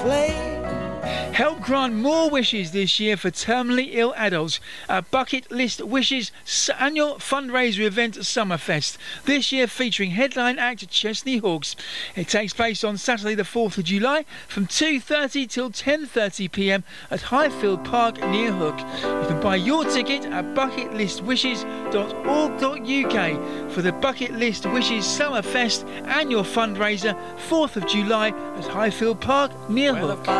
flame. Help grant more wishes this year for terminally ill adults at Bucket List Wishes annual fundraiser event Summerfest. This year featuring headline act Chesney Hawkes. It takes place on Saturday the 4th of July from 2:30 till 10:30 p.m. at Highfield Park near Hook. You can buy your ticket at bucketlistwishes.org.uk for the Bucket List Wishes Summerfest annual fundraiser 4th of July at Highfield Park near Hook.